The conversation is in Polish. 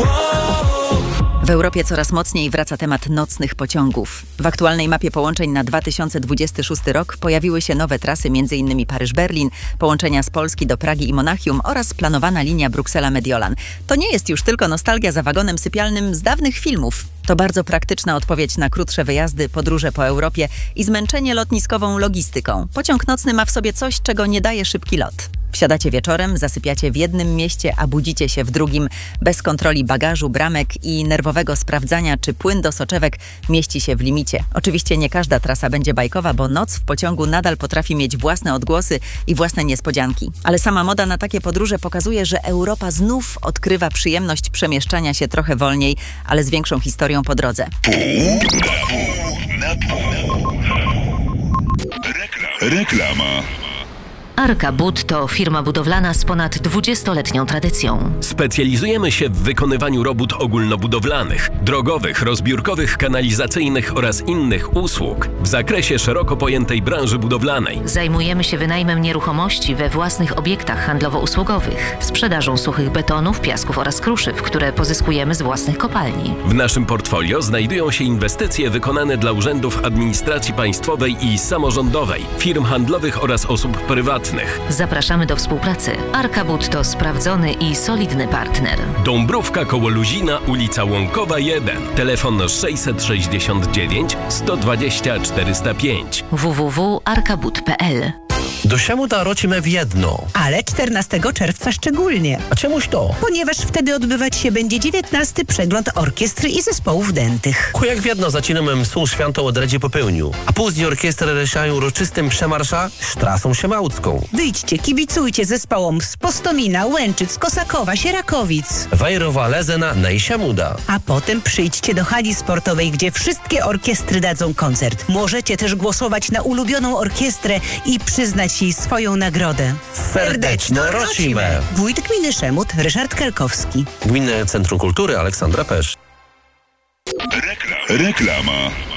W Europie coraz mocniej wraca temat nocnych pociągów. W aktualnej mapie połączeń na 2026 rok pojawiły się nowe trasy, m.in. Paryż-Berlin, połączenia z Polski do Pragi i Monachium oraz planowana linia Bruksela-Mediolan. To nie jest już tylko nostalgia za wagonem sypialnym z dawnych filmów. To bardzo praktyczna odpowiedź na krótsze wyjazdy, podróże po Europie i zmęczenie lotniskową logistyką. Pociąg nocny ma w sobie coś, czego nie daje szybki lot. Wsiadacie wieczorem, zasypiacie w jednym mieście, a budzicie się w drugim, bez kontroli bagażu, bramek i nerwowego sprawdzania, czy płyn do soczewek mieści się w limicie. Oczywiście nie każda trasa będzie bajkowa, bo noc w pociągu nadal potrafi mieć własne odgłosy i własne niespodzianki. Ale sama moda na takie podróże pokazuje, że Europa znów odkrywa przyjemność przemieszczania się trochę wolniej, ale z większą historią po drodze. Reklama. Arka Bud to firma budowlana z ponad 20-letnią tradycją. Specjalizujemy się w wykonywaniu robót ogólnobudowlanych, drogowych, rozbiórkowych, kanalizacyjnych oraz innych usług w zakresie szeroko pojętej branży budowlanej. Zajmujemy się wynajmem nieruchomości we własnych obiektach handlowo-usługowych, sprzedażą suchych betonów, piasków oraz kruszyw, które pozyskujemy z własnych kopalni. W naszym portfolio znajdują się inwestycje wykonane dla urzędów administracji państwowej i samorządowej, firm handlowych oraz osób prywatnych. Zapraszamy do współpracy. Arka Bud to sprawdzony i solidny partner. Dąbrówka koło Luzina, ulica Łąkowa 1. Telefon 669 120 405. www.arkabud.pl. Do Siemuda rocimy w jedno. Ale 14 czerwca szczególnie. A czemuś to? Ponieważ wtedy odbywać się będzie 19. przegląd orkiestry i zespołów dętych. Jak w jedno zaczynamy msu święto od Radzie popełnił, a później orkiestry reszają uroczystym przemarsza Strasą Siemałcką. Wyjdźcie, kibicujcie zespołom z Postomina, Łęczyc, Kosakowa, Sierakowic, Wejrowa, Lezena, i Siemuda. a potem przyjdźcie do hali sportowej, gdzie wszystkie orkiestry dadzą koncert. Możecie też głosować na ulubioną orkiestrę i przyznać jej swoją nagrodę. Serdeczno rocimy! Wójt gminy Szemut Ryszard Kelkowski. Gminne Centrum Kultury Aleksandra Pesz. Reklama.